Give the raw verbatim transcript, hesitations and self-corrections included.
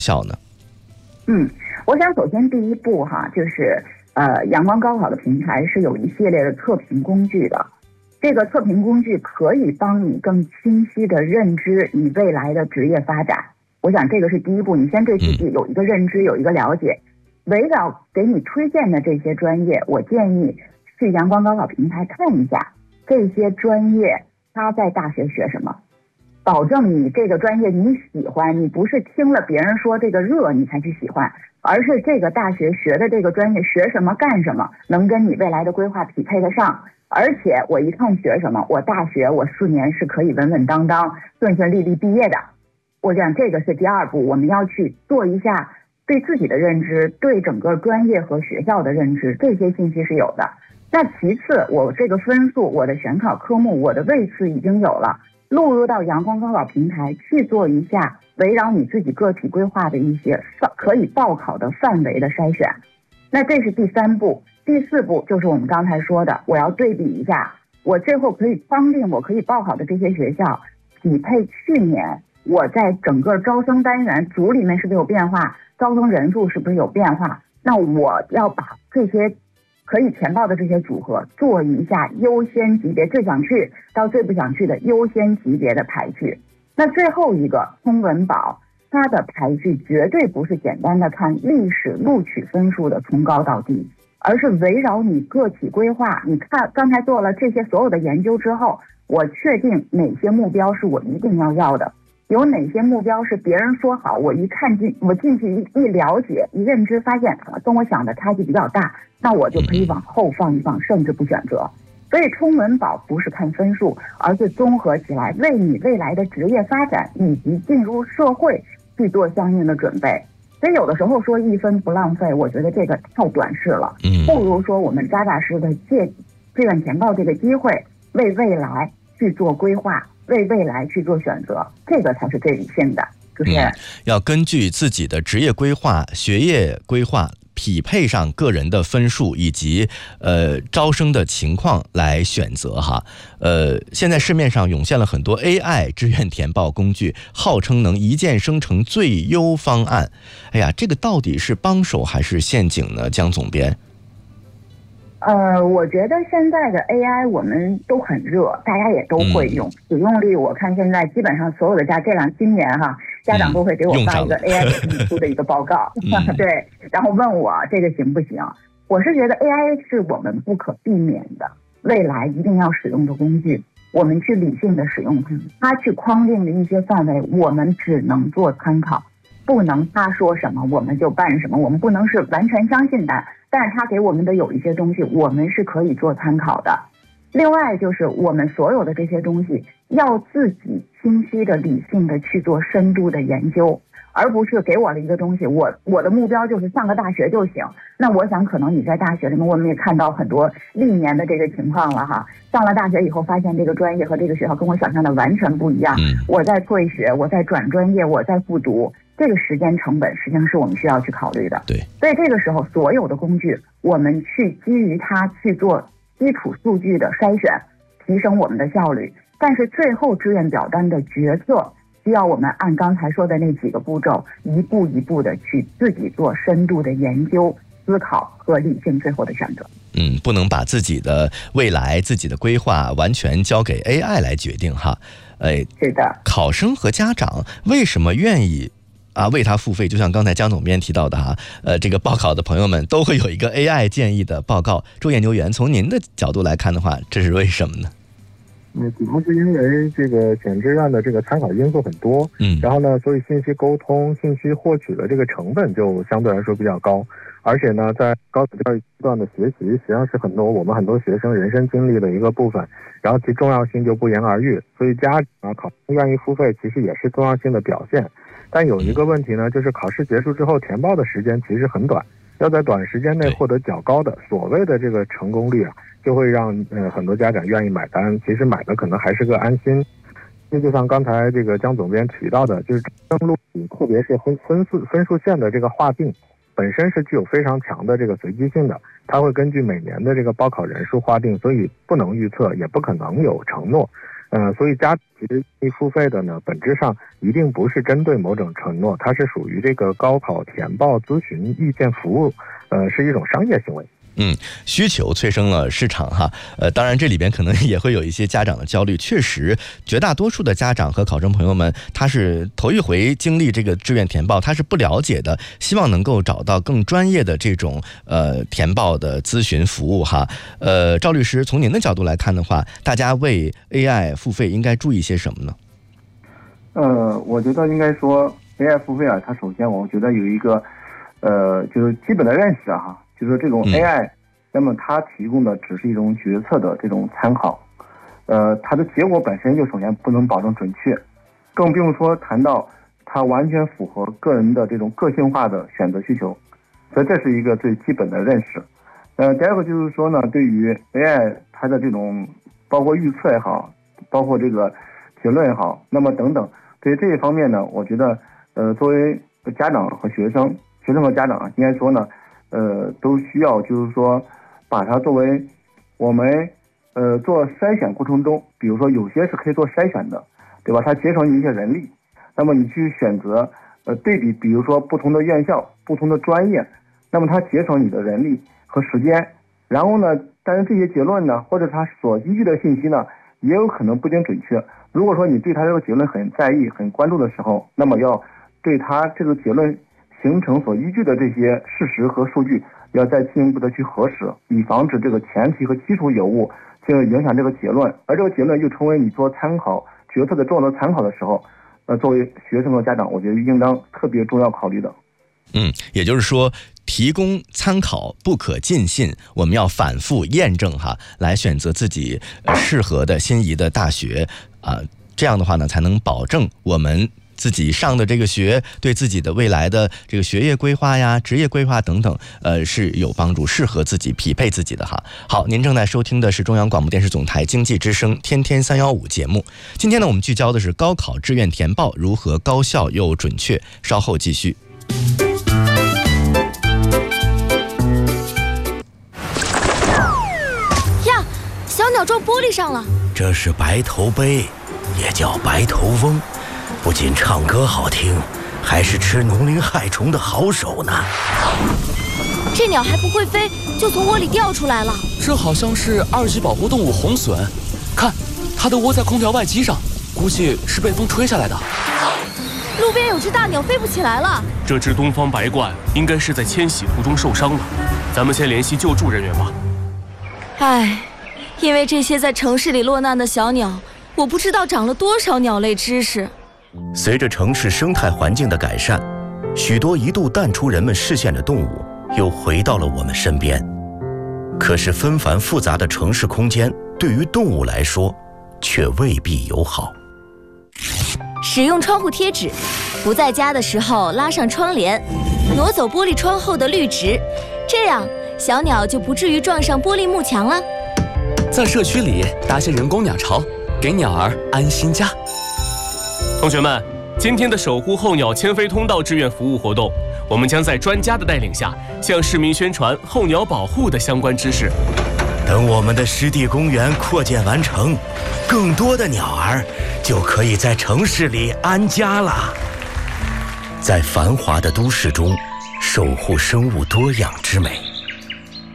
效呢？ 嗯，我想首先第一步哈，就是呃，阳光高考的平台是有一系列的测评工具的。这个测评工具可以帮你更清晰的认知你未来的职业发展。我想这个是第一步，你先对自己有一个认知，有一个了解。围绕给你推荐的这些专业，我建议去阳光高考平台看一下这些专业他在大学学什么，保证你这个专业你喜欢，你不是听了别人说这个热你才去喜欢，而是这个大学学的这个专业学什么干什么能跟你未来的规划匹配得上。而且我一看学什么，我大学我四年是可以稳稳当当顺顺利利毕业的。我讲这个是第二步，我们要去做一下对自己的认知，对整个专业和学校的认知，这些信息是有的。那其次，我这个分数，我的选考科目，我的位次已经有了，录入到阳光高考平台去做一下围绕你自己个体规划的一些可以报考的范围的筛选。那这是第三步。第四步就是我们刚才说的，我要对比一下我最后可以框定我可以报考的这些学校匹配去年我在整个招生单元组里面是不是有变化，招生人数是不是有变化，那我要把这些可以填报的这些组合做一下优先级别，最想去到最不想去的优先级别的排序。那最后一个通文保，它的排序绝对不是简单的看历史录取分数的从高到低，而是围绕你个体规划。你看刚才做了这些所有的研究之后，我确定哪些目标是我一定要要的，有哪些目标是别人说好，我一看进我进去一一了解一认知发现跟我想的差距比较大，那我就可以往后放一放，甚至不选择。所以冲文保不是看分数，而是综合起来为你未来的职业发展以及进入社会去做相应的准备。所以有的时候说一分不浪费，我觉得这个太短视了，不如说我们扎扎实实的借志愿填报这个机会为未来去做规划，为未来去做选择，这个才是最理性的。就是、 嗯、要根据自己的职业规划、学业规划匹配上个人的分数以及呃招生的情况来选择哈。呃，现在市面上涌现了很多 A I 志愿填报工具，号称能一键生成最优方案。哎呀，这个到底是帮手还是陷阱呢？江总编。 呃，我觉得现在的 A I 我们都很热，大家也都会用，嗯、使用率我看现在基本上所有的家这两今年哈，家长都会给我发一个 A I 给你出的一个报告，嗯、对，然后问我这个行不行？我是觉得 A I 是我们不可避免的，未来一定要使用的工具，我们去理性的使用它，它去框定的一些范围，我们只能做参考。不能他说什么我们就办什么，我们不能是完全相信他，但是他给我们的有一些东西我们是可以做参考的。另外就是我们所有的这些东西要自己清晰的理性的去做深度的研究，而不是给我了一个东西，我我的目标就是上个大学就行。那我想可能你在大学里面我们也看到很多历年的这个情况了哈，上了大学以后发现这个专业和这个学校跟我想象的完全不一样，我在退学，我在转专业，我在复读，这个时间成本实际上是我们需要去考虑的。 对， 所以这个时候所有的工具我们去基于它去做基础数据的筛选，提升我们的效率，但是最后志愿表单的决策需要我们按刚才说的那几个步骤一步一步的去自己做深度的研究思考和理性最后的选择。 嗯，不能把自己的未来自己的规划完全交给 A I 来决定哈。哎， 是的， 考生和家长为什么愿意啊为他付费？就像刚才江总编提到的哈，呃，这个报考的朋友们都会有一个 A I 建议的报告。周研究员，从您的角度来看的话，这是为什么呢？ 嗯，主要是因为这个选志愿的这个参考因素很多，嗯，然后呢，所以信息沟通、信息获取的这个成本就相对来说比较高，而且呢，在高等教育阶段的学习，实际上是很多我们很多学生人生经历的一个部分，然后其重要性就不言而喻，所以家长考生愿意付费，其实也是重要性的表现。但有一个问题呢，就是考试结束之后填报的时间其实很短，要在短时间内获得较高的所谓的这个成功率啊，就会让呃很多家长愿意买单。其实买的可能还是个安心。这就像刚才这个江总编提到的，就是招生录取，特别是分分数分数线的这个划定，本身是具有非常强的这个随机性的，它会根据每年的这个报考人数划定，所以不能预测，也不可能有承诺。 呃，所以家长其实愿意付费的呢，本质上一定不是针对某种承诺，它是属于这个高考填报咨询意见服务，呃，是一种商业行为。 嗯，需求催生了市场哈，呃，当然这里边可能也会有一些家长的焦虑。确实，绝大多数的家长和考生朋友们，他是头一回经历这个志愿填报，他是不了解的，希望能够找到更专业的这种呃填报的咨询服务哈。呃，赵律师，从您的角度来看的话，大家为 A I 付费应该注意些什么呢？ 呃，我觉得应该说 A I 付费啊，它首先我觉得有一个呃就是基本的认识哈。就是这种 A I，、嗯、那么它提供的只是一种决策的这种参考，呃，它的结果本身就首先不能保证准确，更不用说谈到它完全符合个人的这种个性化的选择需求，所以这是一个最基本的认识。呃，第二个就是说呢，对于 A I 它的这种包括预测也好，包括这个结论也好，那么等等，对于这一方面呢，我觉得呃，作为家长和学生，学生和家长应该说呢。呃，都需要就是说，把它作为我们呃做筛选过程中，比如说有些是可以做筛选的，对吧？它节省你一些人力，那么你去选择呃对比，比如说不同的院校、不同的专业，那么它节省你的人力和时间。然后呢，但是这些结论呢，或者它所依据的信息呢，也有可能不一定准确。如果说你对它这个结论很在意、很关注的时候，那么要对它这个结论形成所依据的这些事实和数据，要再进一步的去核实，以防止这个前提和基础有误，进而影响这个结论，而这个结论又成为你做参考决策的重要的参考的时候，呃，作为学生和家长，我觉得应当特别重要考虑的。 嗯，也就是说，提供参考不可尽信，我们要反复验证哈，来选择自己适合的心仪的大学啊、呃，这样的话呢，才能保证我们自己上的这个学对自己的未来的这个学业规划呀、职业规划等等，呃，是有帮助，适合自己、匹配自己的哈。好，您正在收听的是中央广播电视总台经济之声天天三幺五节目。今天呢，我们聚焦的是高考志愿填报如何高效又准确。稍后继续。 呀，小鸟撞玻璃上了。 这是白头鹎，也叫白头翁。不仅唱歌好听，还是吃农林害虫的好手呢。 这鸟还不会飞，就从窝里掉出来了。 这好像是二级保护动物红隼，看，它的窝在空调外机上，估计是被风吹下来的。 路边有只大鸟飞不起来了。 这只东方白鹳应该是在迁徙途中受伤了，咱们先联系救助人员吧。 唉，因为这些在城市里落难的小鸟，我不知道长了多少鸟类知识。 随着城市生态环境的改善，许多一度淡出人们视线的动物又回到了我们身边。可是纷繁复杂的城市空间对于动物来说却未必友好。 使用窗户贴纸，不在家的时候拉上窗帘，挪走玻璃窗后的绿植，这样小鸟就不至于撞上玻璃幕墙了。 在社区里搭些人工鸟巢，给鸟儿安心家。 同学们，今天的守护候鸟迁飞通道志愿服务活动，我们将在专家的带领下，向市民宣传候鸟保护的相关知识。 等我们的湿地公园扩建完成，更多的鸟儿就可以在城市里安家了。在繁华的都市中，守护生物多样之美。